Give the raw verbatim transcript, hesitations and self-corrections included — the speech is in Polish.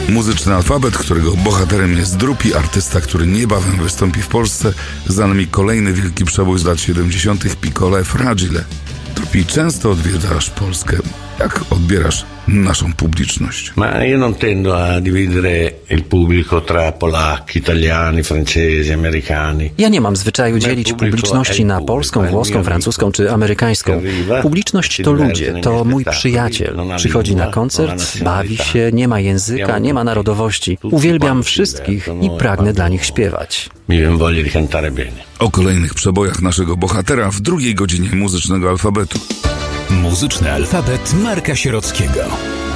Muzyczny alfabet, którego bohaterem jest Drupi, artysta, który niebawem wystąpi w Polsce. Za nami kolejny wielki przebój z lat siedemdziesiątych Piccolo e Fragile. Drupi, często odwiedzasz Polskę. Jak odbierasz naszą publiczność? Ma io non tendo a dividere il pubblico tra polacchi, italiani, francesi, americani. Ja nie mam zwyczaju dzielić publiczności na polską, włoską, francuską czy amerykańską. Publiczność to ludzie, to mój przyjaciel. Przychodzi na koncert, bawi się, nie ma języka, nie ma narodowości. Uwielbiam wszystkich i pragnę dla nich śpiewać. Mi voglio di cantare bene. O kolejnych przebojach naszego bohatera w drugiej godzinie muzycznego alfabetu. Muzyczny alfabet Marka Sierockiego.